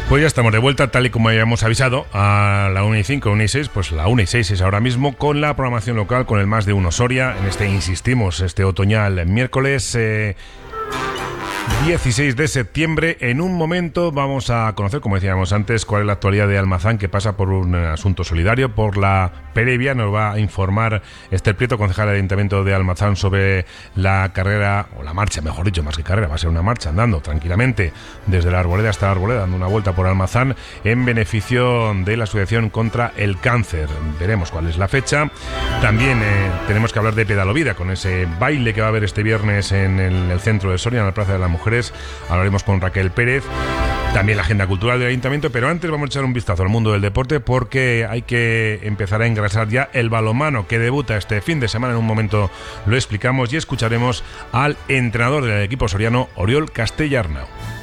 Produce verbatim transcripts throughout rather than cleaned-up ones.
Pues ya estamos de vuelta, tal y como habíamos avisado, a la una y cinco, una y seis, pues la una y seis es ahora mismo, con la programación local, con el Más de Uno Soria, en este, insistimos, este otoñal miércoles eh, dieciséis de septiembre. En un momento vamos a conocer, como decíamos antes, cuál es la actualidad de Almazán, que pasa por un asunto solidario, por la previa. Nos va a informar Esther Prieto, concejala del Ayuntamiento de Almazán, sobre la carrera, o la marcha, mejor dicho, más que carrera, va a ser una marcha, andando tranquilamente desde la Arboleda hasta la Arboleda, dando una vuelta por Almazán, en beneficio de la Asociación contra el Cáncer. Veremos cuál es la fecha. También eh, tenemos que hablar de Pedalovida, con ese baile que va a haber este viernes en el, el centro de Soria, en la Plaza de las Mujeres. Hablaremos con Raquel Pérez. También la agenda cultural del Ayuntamiento, pero antes vamos a echar un vistazo al mundo del deporte, porque hay que empezar a engrasar ya el balonmano, que debuta este fin de semana. En un momento lo explicamos y escucharemos al entrenador del equipo soriano, Oriol Castell Arnau.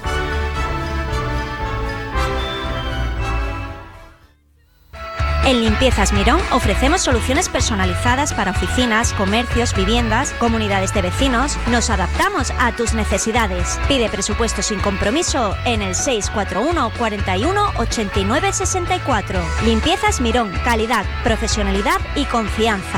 En Limpiezas Mirón ofrecemos soluciones personalizadas para oficinas, comercios, viviendas, comunidades de vecinos. Nos adaptamos a tus necesidades. Pide presupuesto sin compromiso en el seis cuatro uno, cuarenta y uno, ochenta y nueve, sesenta y cuatro. Limpiezas Mirón, calidad, profesionalidad y confianza.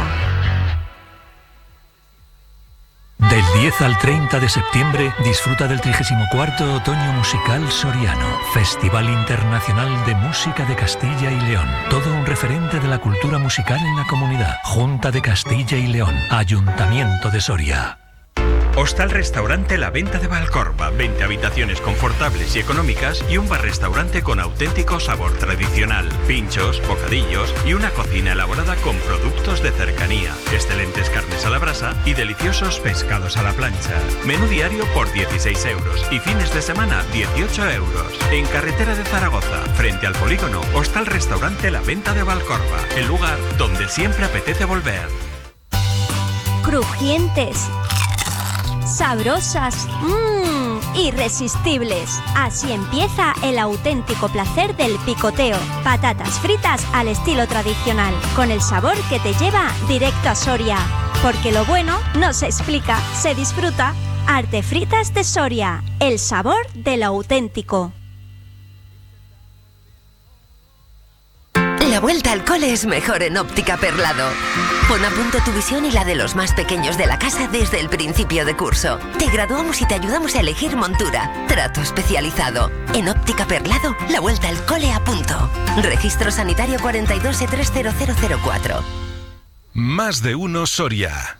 Del diez al treinta de septiembre disfruta del trigésimo cuarto Otoño Musical Soriano, Festival Internacional de Música de Castilla y León. Todo un referente de la cultura musical en la comunidad. Junta de Castilla y León, Ayuntamiento de Soria. Hostal Restaurante La Venta de Valcorba, veinte habitaciones confortables y económicas y un bar-restaurante con auténtico sabor tradicional, pinchos, bocadillos y una cocina elaborada con productos de cercanía, excelentes carnes a la brasa y deliciosos pescados a la plancha. Menú diario por dieciséis euros y fines de semana dieciocho euros. En carretera de Zaragoza, frente al polígono, Hostal Restaurante La Venta de Valcorba, el lugar donde siempre apetece volver. Crujientes, sabrosas, mmm, irresistibles. Así empieza el auténtico placer del picoteo. Patatas fritas al estilo tradicional, con el sabor que te lleva directo a Soria. Porque lo bueno no se explica, se disfruta. Arte Fritas de Soria, el sabor de lo auténtico. La vuelta al cole es mejor en Óptica Perlado. Pon a punto tu visión y la de los más pequeños de la casa desde el principio de curso. Te graduamos y te ayudamos a elegir montura. Trato especializado. En Óptica Perlado, la vuelta al cole a punto. Registro sanitario cuarenta y dos E tres cero cero cero cuatro. Más de Uno Soria.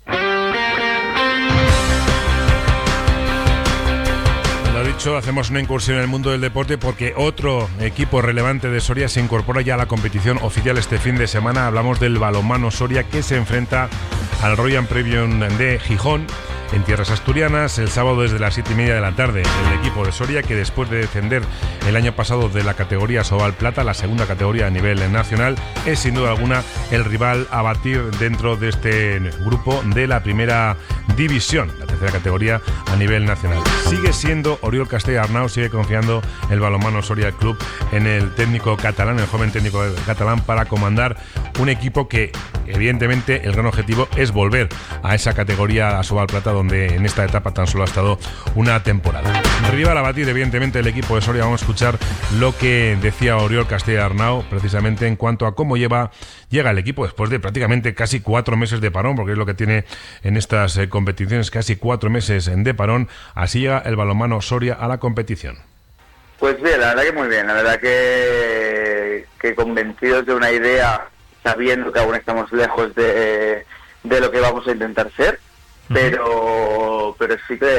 Lo dicho, hacemos una incursión en el mundo del deporte porque otro equipo relevante de Soria se incorpora ya a la competición oficial este fin de semana. Hablamos del balonmano Soria, que se enfrenta al Royal Premium de Gijón en tierras asturianas el sábado desde las siete y media de la tarde. El equipo de Soria, que después de descender el año pasado de la categoría Sobal Plata, la segunda categoría a nivel nacional, es sin duda alguna el rival a batir dentro de este grupo de la primera división, la tercera categoría a nivel nacional. Sigue siendo Oriol Castell Arnau, sigue confiando el balonmano Soria Club en el técnico catalán, el joven técnico catalán, para comandar un equipo que, evidentemente, el gran objetivo es volver a esa categoría, a Sobal Plata, donde en esta etapa tan solo ha estado una temporada. Rival a batir, evidentemente, el equipo de Soria. Vamos a escuchar lo que decía Oriol Castell Arnau, precisamente en cuanto a cómo lleva llega el equipo después de prácticamente casi cuatro meses de parón, porque es lo que tiene en estas eh, competiciones, casi cuatro meses de parón. Así llega el balonmano Soria a la competición. Pues bien, la verdad que muy bien, la verdad que, que convencidos de una idea, sabiendo que aún estamos lejos de, de lo que vamos a intentar ser, pero, pero sí que